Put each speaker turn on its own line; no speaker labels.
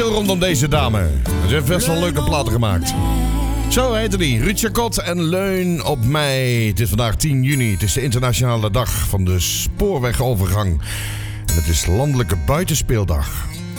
rondom deze dame. Ze heeft best wel leuke platen gemaakt. Zo heette die. Ruud Jacot en Leun op mij. Het is vandaag 10 juni. Het is de internationale dag van de spoorwegovergang. En het is landelijke buitenspeeldag.